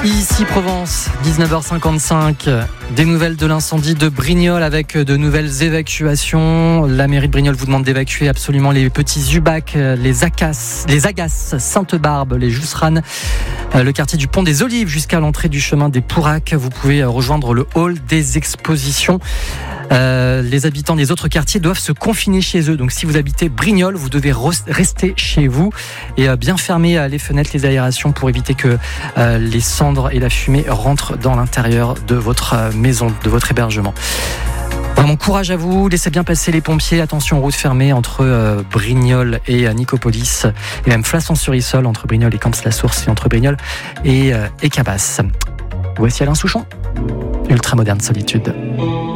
Ici Provence, 19h55, des nouvelles de l'incendie de Brignoles avec de nouvelles évacuations. La mairie de Brignoles vous demande d'évacuer absolument les petits Ubac, les Agaces, Sainte-Barbe, les Jousserane, le quartier du Pont des Olives jusqu'à l'entrée du chemin des Pouracs. Vous pouvez rejoindre le hall des expositions. Les habitants des autres quartiers doivent se confiner chez eux. Donc si vous habitez Brignoles, vous devez rester chez vous et bien fermer les fenêtres, les aérations pour éviter que les cendres et la fumée rentrent dans l'intérieur de votre maison, de votre hébergement. Vraiment courage à vous, laissez bien passer les pompiers. Attention, route fermée entre Brignoles et Nicopolis, et même Flasson-sur-Issol entre Brignoles et Camps-la-Source, et entre Brignoles et Cabas. Voici Alain Souchon, Ultra moderne solitude.